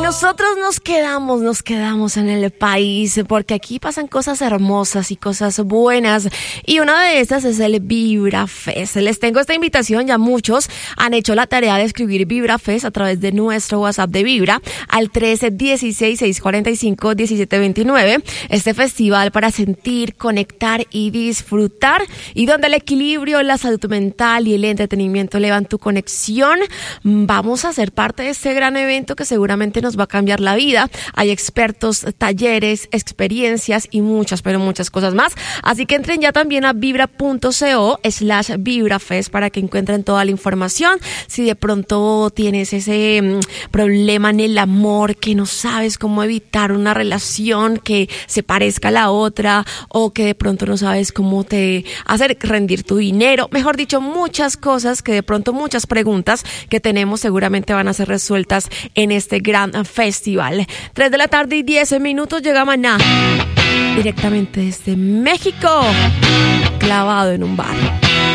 nosotros nos quedamos en el país porque aquí pasan cosas hermosas y cosas buenas y una de estas es el Vibra Fest. Les tengo esta invitación, ya muchos han hecho la tarea de escribir Vibra Fest a través de nuestro WhatsApp de Vibra al 1316-645-1729. Este festival para sentir, conectar y disfrutar y donde el equilibrio, la salud mental y el entretenimiento elevan tu conexión. Vamos a ser parte de este gran evento que seguramente nos va a cambiar la vida. Hay expertos, talleres, experiencias y muchas, pero muchas cosas más. Así que entren ya también a vibra.co/VibraFest para que encuentren toda la información. Si de pronto tienes ese problema en el amor, que no sabes cómo evitar una relación que se parezca a la otra, o que de pronto no sabes cómo te hacer rendir tu dinero, mejor dicho, muchas cosas que de pronto, muchas preguntas que tenemos seguramente van a ser resueltas en este gran festival. 3:10 llega Maná, directamente desde México, clavado en un bar.